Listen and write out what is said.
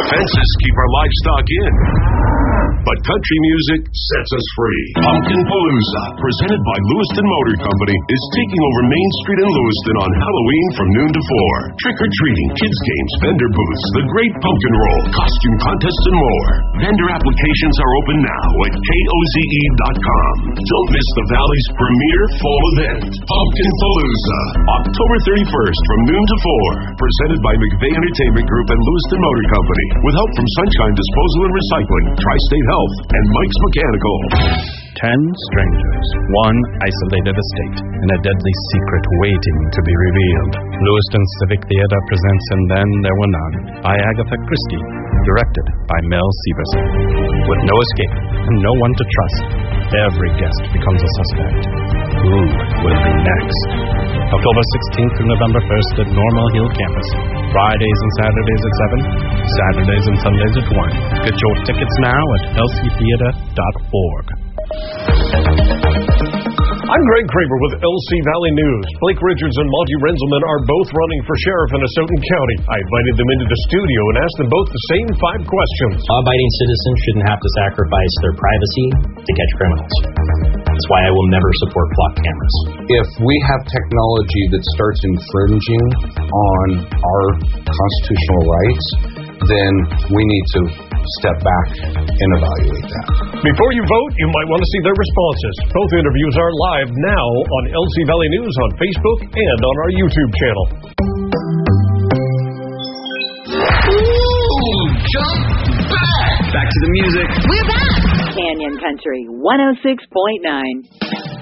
Fences keep our livestock in. But country music sets us free. Pumpkin Palooza, presented by Lewiston Motor Company, is taking over Main Street in Lewiston on Halloween from noon to 4. Trick-or-treating, kids games, vendor booths, the Great Pumpkin Roll, costume contests, and more. Vendor applications are open now at KOZE.com. Don't miss the Valley's premier fall event, Pumpkin Palooza, October 31st from noon to 4. Presented by McVeigh Entertainment Group and Lewiston Motor Company, with help from Sunshine Disposal and Recycling, Tri-State Health, and Mike's Mechanical. 10 strangers, one isolated estate, and a deadly secret waiting to be revealed. Lewiston Civic Theater presents And Then There Were None by Agatha Christie, directed by Mel Severson. With no escape and no one to trust, every guest becomes a suspect. Who will be next? October 16th through November 1st at Normal Hill Campus. Fridays and Saturdays at 7, Saturdays and Sundays at 1. Get your tickets now at lctheater.org. I'm Greg Kramer with LC Valley News. Blake Richards and Monty Renzelman are both running for sheriff in Asotin County. I invited them into the studio and asked them both the same 5 questions. Law-abiding citizens shouldn't have to sacrifice their privacy to catch criminals. That's why I will never support flock cameras. If we have technology that starts infringing on our constitutional rights, then we need to step back and evaluate that. Before you vote, you might want to see their responses. Both interviews are live now on LC Valley News on Facebook and on our YouTube channel. Ooh, jump back! Back to the music. We're back! Canyon Country 106.9.